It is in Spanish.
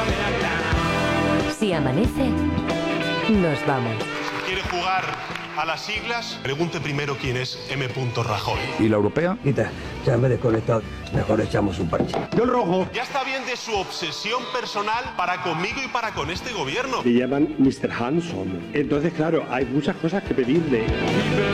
Si amanece, nos vamos. ¿Quiere jugar a las siglas? Pregunte primero quién es M. Rajoy. ¿Y la europea? Quita, ya me he desconectado. Mejor echamos un parche. Yo el rojo. Ya está bien de su obsesión personal para conmigo y para con este gobierno. Le llaman Mr. Hanson. Entonces, claro, hay muchas cosas que pedirle.